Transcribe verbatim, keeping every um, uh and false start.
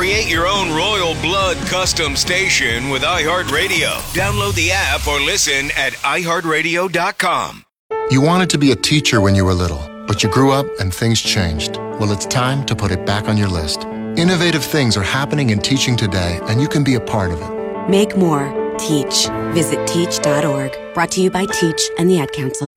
Create your own Royal Blood custom station with iHeartRadio. Download the app or listen at i heart radio dot com. You wanted to be a teacher when you were little, but you grew up and things changed. Well, it's time to put it back on your list. Innovative things are happening in teaching today, and you can be a part of it. Make more. Teach. Visit teach dot org. Brought to you by Teach and the Ad Council.